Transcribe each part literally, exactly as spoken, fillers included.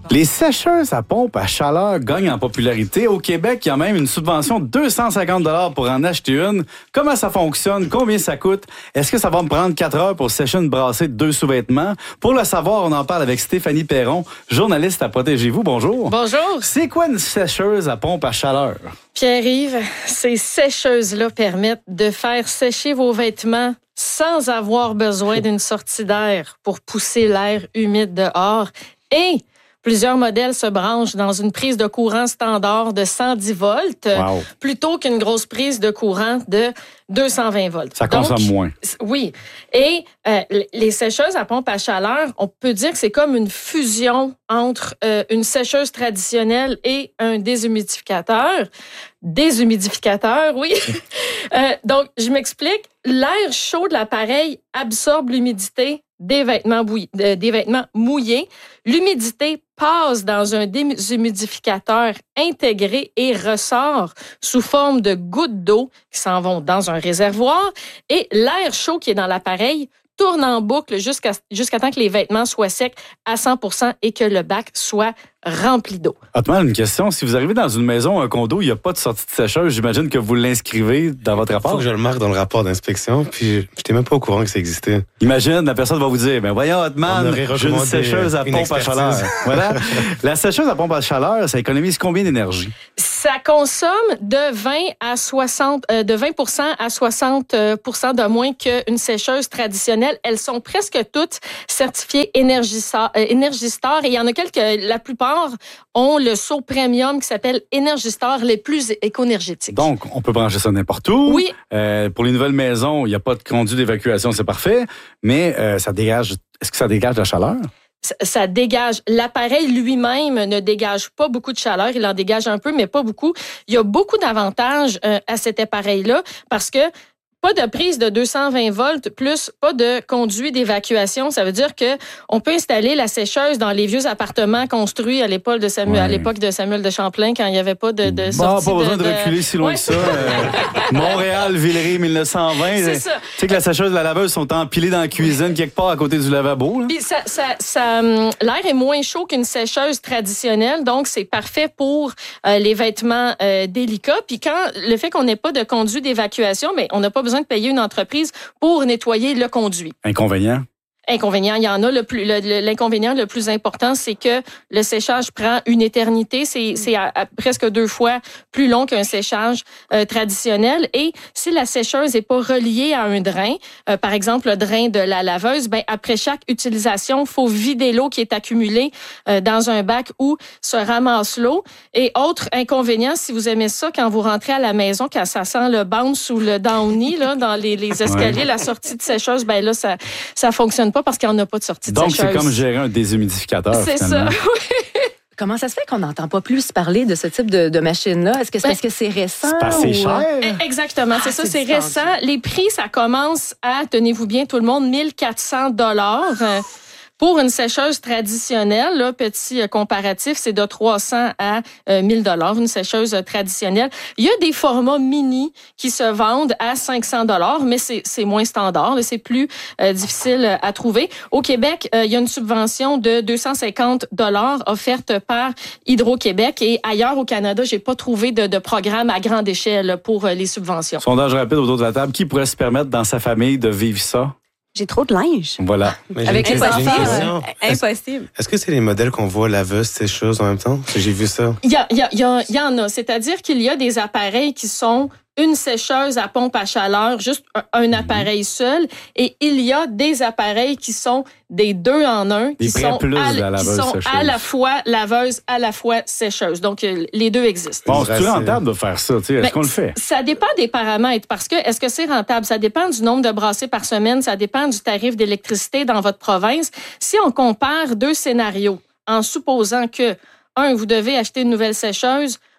Les sécheuses à pompe à chaleur gagnent en popularité. Au Québec, il y a même une subvention de deux cent cinquante dollars pour en acheter une. Comment ça fonctionne? Combien ça coûte? Est-ce que ça va me prendre quatre heures pour sécher une brassée de deux sous-vêtements? Pour le savoir, on en parle avec Stéphanie Perron, journaliste à Protégez-vous. Bonjour. Bonjour. C'est quoi une sécheuse à pompe à chaleur? Pierre-Yves, ces sécheuses-là permettent de faire sécher vos vêtements sans avoir besoin d'une sortie d'air pour pousser l'air humide dehors. Et plusieurs modèles se branchent dans une prise de courant standard de cent dix volts Wow. plutôt qu'une grosse prise de courant de deux cent vingt volts. Ça consomme Donc, moins. Oui. Et euh, les sécheuses à pompe à chaleur, on peut dire que c'est comme une fusion entre euh, une sécheuse traditionnelle et un déshumidificateur. Déshumidificateur, oui. euh, donc, je m'explique. L'air chaud de l'appareil absorbe l'humidité des vêtements, bouillis, euh, des vêtements mouillés. L'humidité passe dans un déshumidificateur intégré et ressort sous forme de gouttes d'eau qui s'en vont dans un réservoir. Et l'air chaud qui est dans l'appareil tourne en boucle jusqu'à jusqu'à temps que les vêtements soient secs à cent pour cent et que le bac soit rempli d'eau. Hotman, une question. Si vous arrivez dans une maison, un condo, il n'y a pas de sortie de sécheuse, j'imagine que vous l'inscrivez dans votre Il rapport. faut que je le marque dans le rapport d'inspection, puis je n'étais même pas au courant que ça existait. Imagine, la personne va vous dire, ben voyons, Hotman, On aurait j'ai une recommandé sécheuse à une pompe à expertise. chaleur. Voilà. La sécheuse à pompe à chaleur, ça économise combien d'énergie? Ça consomme de vingt à soixante, euh, de vingt pour cent à soixante pour cent de moins qu'une sécheuse traditionnelle. Elles sont presque toutes certifiées Énergie Star, euh, Énergie Star et il y en a quelques, la plupart ont le saut premium qui s'appelle Énergie Star, les plus éco-énergétiques. Donc, on peut brancher ça n'importe où. Oui. Euh, pour les nouvelles maisons, il n'y a pas de conduit d'évacuation, c'est parfait. Mais euh, ça dégage. Est-ce que ça dégage de la chaleur? Ça, ça dégage. L'appareil lui-même ne dégage pas beaucoup de chaleur. Il en dégage un peu, mais pas beaucoup. Il y a beaucoup d'avantages euh, à cet appareil-là parce que pas de prise de deux cent vingt volts plus pas de conduit d'évacuation. Ça veut dire que on peut installer la sécheuse dans les vieux appartements construits à l'époque de Samuel, Ouais. à l'époque de Samuel de Champlain quand il n'y avait pas de, de sortie. Bon, pas besoin de, de, reculer si loin Ouais. que ça. Euh, Montréal, Villeray, mille neuf cent vingt. C'est Tu ça. sais que la sécheuse et la laveuse sont empilées dans la cuisine quelque part à côté du lavabo. Là. Puis ça, ça, ça, hum, l'air est moins chaud qu'une sécheuse traditionnelle, donc c'est parfait pour euh, les vêtements euh, délicats. Puis quand le fait qu'on n'ait pas de conduit d'évacuation, mais on n'a pas besoin de payer une entreprise pour nettoyer le conduit. Inconvénient. Inconvénient, il y en a. Le plus, le, le, l'inconvénient le plus important, c'est que le séchage prend une éternité. C'est, c'est à, à presque deux fois plus long qu'un séchage euh, traditionnel. Et si la sécheuse n'est pas reliée à un drain, euh, par exemple le drain de la laveuse, ben après chaque utilisation, il faut vider l'eau qui est accumulée euh, dans un bac où se ramasse l'eau. Et autre inconvénient, si vous aimez ça, quand vous rentrez à la maison, quand ça sent le bounce ou le downy là, dans les, les escaliers, Ouais. la sortie de sécheuse, ben là, ça ça fonctionne pas parce qu'il n'y en a pas de sortie de Donc, sécheuse. c'est comme gérer un déshumidificateur. C'est finalement. ça, oui. Comment ça se fait qu'on n'entend pas plus parler de ce type de, de machine-là? Est-ce que c'est Ben, parce que c'est récent? C'est pas assez ou- cher. Exactement, c'est Ah, ça, c'est c'est dispendieux. récent. Les prix, ça commence à, tenez-vous bien tout le monde, mille quatre cents dollars. Pour une sécheuse traditionnelle, là, petit euh, comparatif, c'est de trois cents à euh, mille dollars, une sécheuse euh, traditionnelle. Il y a des formats mini qui se vendent à cinq cents dollars, mais c'est, c'est moins standard, là, c'est plus euh, difficile euh, à trouver. Au Québec, euh, il y a une subvention de deux cent cinquante dollars offerte par Hydro-Québec et ailleurs au Canada, j'ai pas trouvé de, de programme à grande échelle pour euh, les subventions. Sondage rapide autour de la table. Qui pourrait se permettre dans sa famille de vivre ça? J'ai trop de linge. Voilà. Mais j'ai Avec une les question- j'ai une enfants, question. euh, Est-ce- impossible. Est-ce que c'est les modèles qu'on voit laveuse, sécheuse en même temps? Parce que j'ai vu ça. Il y, a, il, y a, il, y a, il y en a. C'est-à-dire qu'il y a des appareils qui sont une sécheuse à pompe à chaleur, juste un, un appareil seul. Et il y a des appareils qui sont des deux en un, Des qui pré sont, plus à, de la qui laveuse sont sécheuse. à la fois laveuse, à la fois sécheuse. Donc, euh, les deux existent. Bon, C'est c'est vrai, rentable de faire ça. tu sais. Est-ce Ben, qu'on le fait? Ça dépend des paramètres parce que est-ce que c'est rentable? Ça dépend du nombre de brassées par semaine, ça dépend du tarif d'électricité dans votre province. Si on compare deux scénarios en supposant que, un, vous devez acheter une nouvelle sécheuse,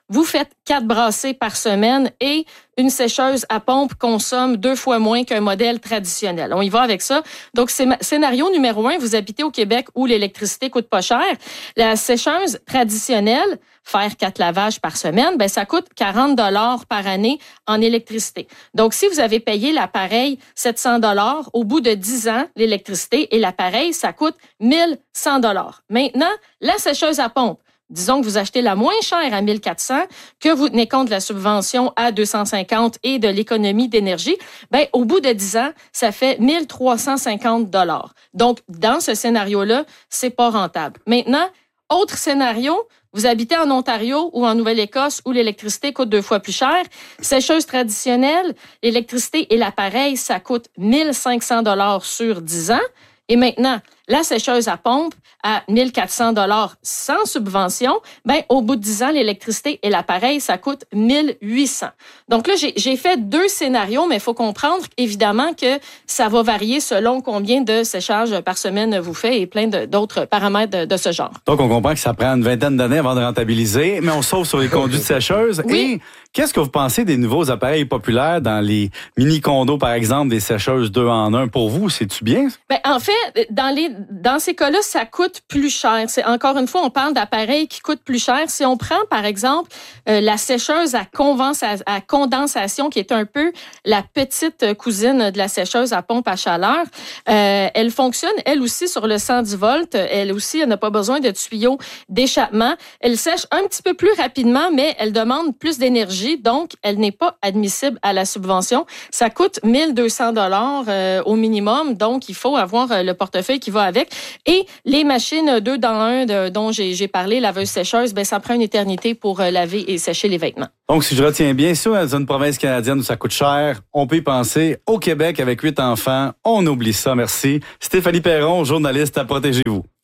vous faites quatre brassées par semaine et une sécheuse à pompe consomme deux fois moins qu'un modèle traditionnel. On y va avec ça. Donc, c'est scénario numéro un, vous habitez au Québec où l'électricité coûte pas cher. La sécheuse traditionnelle, faire quatre lavages par semaine, ben ça coûte quarante dollars par année en électricité. Donc, si vous avez payé l'appareil sept cents dollars, au bout de dix ans, l'électricité et l'appareil, ça coûte mille cent dollars. Maintenant, la sécheuse à pompe, disons que vous achetez la moins chère à mille quatre cents, que vous tenez compte de la subvention à deux cent cinquante et de l'économie d'énergie, ben au bout de dix ans, ça fait mille trois cent cinquante dollars. Donc, dans ce scénario-là, c'est pas rentable. Maintenant, autre scénario, vous habitez en Ontario ou en Nouvelle-Écosse où l'électricité coûte deux fois plus cher. Sécheuse traditionnelle, l'électricité et l'appareil, ça coûte mille cinq cents dollars sur dix ans. Et maintenant, la sécheuse à pompe à mille quatre cents dollars sans subvention, ben au bout de dix ans, l'électricité et l'appareil, ça coûte mille huit cents. Donc là, j'ai, j'ai fait deux scénarios, mais il faut comprendre évidemment que ça va varier selon combien de séchages par semaine vous faites et plein de, d'autres paramètres de, de ce genre. Donc, on comprend que ça prend une vingtaine d'années avant de rentabiliser, mais on sauve sur les conduites sécheuses. Oui. Et qu'est-ce que vous pensez des nouveaux appareils populaires dans les mini-condos, par exemple, des sécheuses deux en un? Pour vous, c'est-tu bien? Ben, en fait, dans les dans ces cas-là, ça coûte plus cher. C'est, encore une fois, on parle d'appareils qui coûtent plus cher. Si on prend, par exemple, euh, la sécheuse à, convensa- à condensation, qui est un peu la petite cousine de la sécheuse à pompe à chaleur, euh, elle fonctionne, elle aussi, sur le cent dix volts. Elle aussi, elle n'a pas besoin de tuyaux d'échappement. Elle sèche un petit peu plus rapidement, mais elle demande plus d'énergie, donc elle n'est pas admissible à la subvention. Ça coûte mille deux cents dollars euh, au minimum, donc il faut avoir euh, le portefeuille qui va avec. Et les machines deux dans un de, dont j'ai, j'ai parlé, laveuse-sécheuse, ben ça prend une éternité pour euh, laver et sécher les vêtements. Donc, si je retiens bien, si on est dans une province canadienne où ça coûte cher, on peut y penser. Au Québec, avec huit enfants, on oublie ça, merci. Stéphanie Perron, journaliste à Protégez-vous.